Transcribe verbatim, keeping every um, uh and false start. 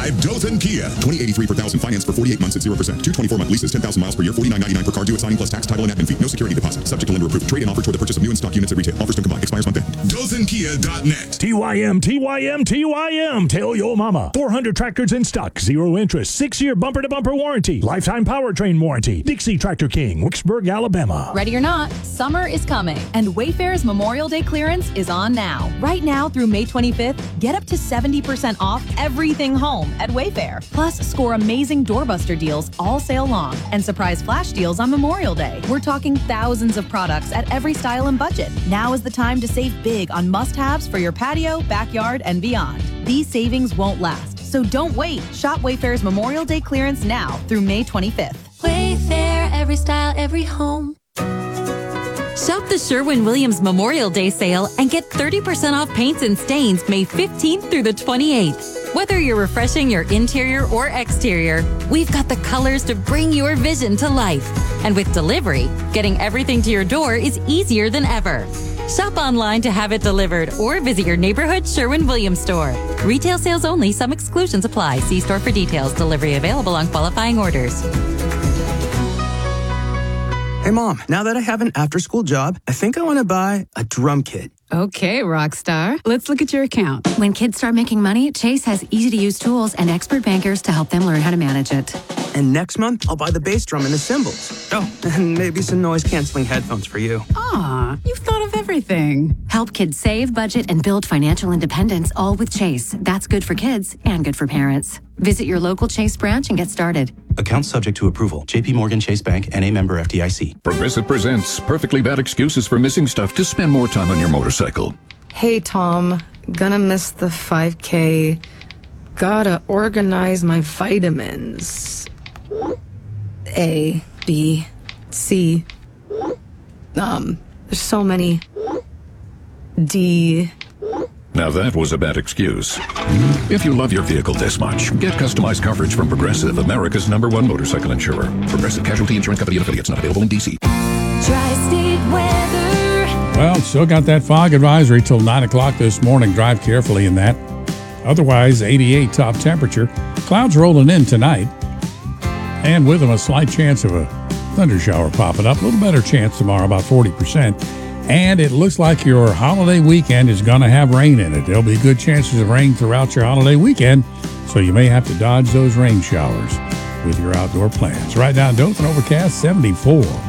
drive Dothan Kia. twenty eighty-three per thousand finance for forty-eight months at zero percent. Two twenty-four month leases, ten thousand miles per year, forty-nine ninety-nine per car due at signing plus tax, title, and admin fee. No security deposit. Subject to lender approved. Trade-in offer toward the purchase of new in-stock units at retail. Offers don't combine. Expires month end. Dothan Kia dot net. T Y M, T Y M, T Y M. Tell your mama. four hundred tractors in stock. Zero interest. Six-year bumper-to-bumper warranty. Lifetime powertrain warranty. Dixie Tractor King, Wicksburg, Alabama. Ready or not, summer is coming, and Wayfair's Memorial Day clearance is on now. Right now through May twenty-fifth, get up to seventy percent off everything home at Wayfair. Plus, score amazing doorbuster deals all sale long and surprise flash deals on Memorial Day. We're talking thousands of products at every style and budget. Now is the time to save big on must-haves for your patio, backyard, and beyond. These savings won't last, so don't wait. Shop Wayfair's Memorial Day clearance now through May twenty-fifth. Wayfair, every style, every home. Shop the Sherwin-Williams Memorial Day sale and get thirty percent off paints and stains May fifteenth through the twenty-eighth. Whether you're refreshing your interior or exterior, we've got the colors to bring your vision to life. And with delivery, getting everything to your door is easier than ever. Shop online to have it delivered or visit your neighborhood Sherwin-Williams store. Retail sales only. Some exclusions apply. See store for details. Delivery available on qualifying orders. Hey, Mom, now that I have an after-school job, I think I want to buy a drum kit. Okay, Rockstar. Let's look at your account. When kids start making money, Chase has easy-to-use tools and expert bankers to help them learn how to manage it. And next month, I'll buy the bass drum and the cymbals. Oh, and maybe some noise-canceling headphones for you. Aw, you've thought of everything. Help kids save, budget, and build financial independence, all with Chase. That's good for kids and good for parents. Visit your local Chase branch and get started. Account subject to approval. J P Morgan Chase Bank, N A member F D I C. Progressive presents perfectly bad excuses for missing stuff to spend more time on your motorcycle. Hey, Tom. Gonna miss the five K. Gotta organize my vitamins. A, B, C. Um, there's so many. D. Now that was a bad excuse. If you love your vehicle this much, get customized coverage from Progressive, America's number one motorcycle insurer. Progressive Casualty Insurance Company and affiliates, not available in D C. Tri-State weather. Well, still got that fog advisory till nine o'clock this morning. Drive carefully in that. Otherwise, eighty-eight top temperature. Clouds rolling in tonight. And with them, a slight chance of a thunder shower popping up. A little better chance tomorrow, about forty percent. And it looks like your holiday weekend is going to have rain in it. There'll be good chances of rain throughout your holiday weekend, so you may have to dodge those rain showers with your outdoor plans. Right now, Dothan overcast, seventy-four.